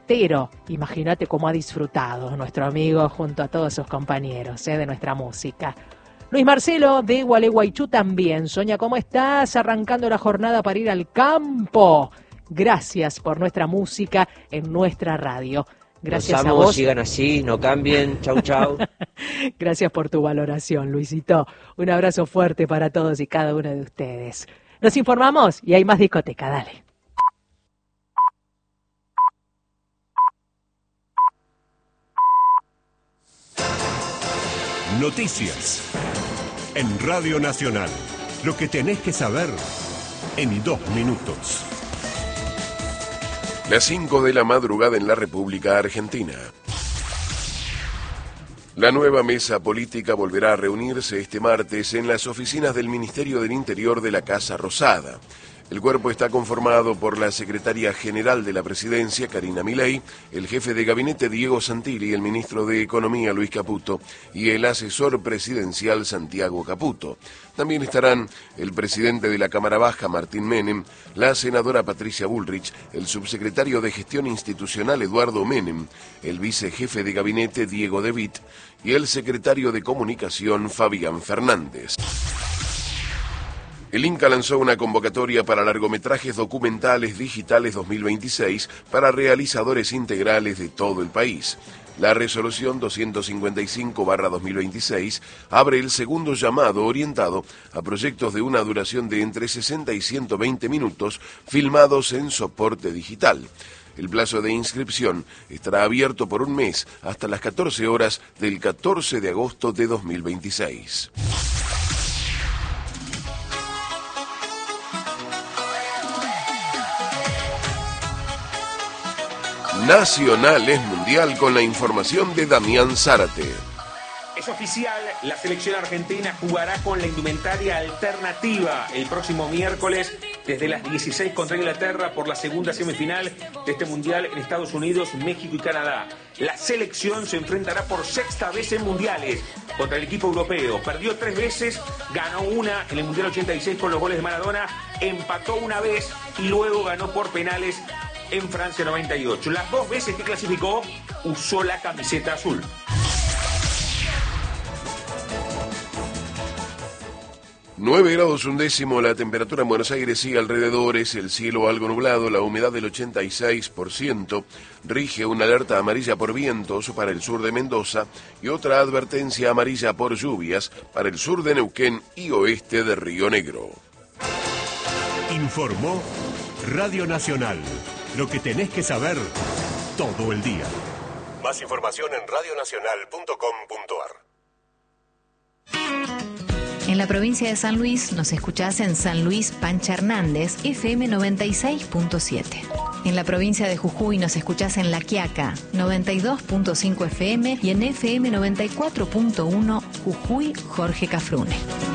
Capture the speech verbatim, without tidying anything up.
entero. Imagínate cómo ha disfrutado nuestro amigo junto a todos sus compañeros ¿eh? de nuestra música. Luis Marcelo de Gualeguaychú también. Sonia, ¿cómo estás? Arrancando la jornada para ir al campo. Gracias por nuestra música en nuestra radio. Gracias Nos amo, a vos. Sigan así, no cambien. Chau, chau. Gracias por tu valoración, Luisito. Un abrazo fuerte para todos y cada uno de ustedes. Nos informamos y hay más discoteca. Dale. Noticias en Radio Nacional. Lo que tenés que saber en dos minutos. Las cinco de la madrugada en la República Argentina. La nueva mesa política volverá a reunirse este martes en las oficinas del Ministerio del Interior de la Casa Rosada. El cuerpo está conformado por la secretaria general de la Presidencia, Karina Milei, el jefe de gabinete, Diego Santilli, el ministro de Economía, Luis Caputo, y el asesor presidencial, Santiago Caputo. También estarán el presidente de la Cámara Baja, Martín Menem, la senadora Patricia Bullrich, el subsecretario de Gestión Institucional, Eduardo Menem, el vicejefe de gabinete, Diego De Witt, y el secretario de Comunicación, Fabián Fernández. El Inca lanzó una convocatoria para largometrajes documentales digitales dos mil veintiséis para realizadores integrales de todo el país. La resolución doscientos cincuenta y cinco barra dos mil veintiséis abre el segundo llamado orientado a proyectos de una duración de entre sesenta y ciento veinte minutos filmados en soporte digital. El plazo de inscripción estará abierto por un mes hasta las catorce horas del catorce de agosto de dos mil veintiséis. Nacional es mundial con la información de Damián Zárate. Es oficial, la selección argentina jugará con la indumentaria alternativa el próximo miércoles desde las dieciséis contra Inglaterra por la segunda semifinal de este mundial en Estados Unidos, México y Canadá. La selección se enfrentará por sexta vez en mundiales contra el equipo europeo. Perdió tres veces, ganó una en el Mundial ochenta y seis con los goles de Maradona, empató una vez y luego ganó por penales en Francia noventa y ocho. Las dos veces que clasificó, usó la camiseta azul. nueve grados un décimo, la temperatura en Buenos Aires y alrededores, el cielo algo nublado, la humedad del ochenta y seis por ciento, rige una alerta amarilla por vientos para el sur de Mendoza y otra advertencia amarilla por lluvias para el sur de Neuquén y oeste de Río Negro. Informó Radio Nacional. Lo que tenés que saber todo el día. Más información en radio nacional punto com punto a r. En la provincia de San Luis nos escuchás en San Luis Pancha Hernández, F M noventa y seis punto siete. En la provincia de Jujuy nos escuchás en La Quiaca, noventa y dos punto cinco F M y en F M noventa y cuatro punto uno Jujuy Jorge Cafrune.